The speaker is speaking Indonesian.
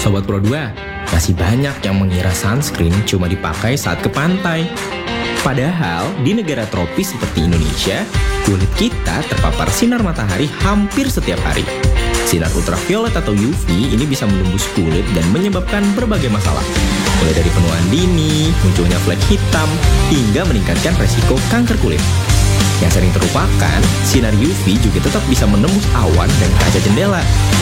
Sobat Pro 2, masih banyak yang mengira sunscreen cuma dipakai saat ke pantai. Padahal, di negara tropis seperti Indonesia, kulit kita terpapar sinar matahari hampir setiap hari. Sinar ultraviolet atau UV ini bisa menembus kulit dan menyebabkan berbagai masalah. Mulai dari penuaan dini, munculnya flek hitam, hingga meningkatkan resiko kanker kulit. Yang sering terlupakan, sinar UV juga tetap bisa menembus awan dan kaca jendela.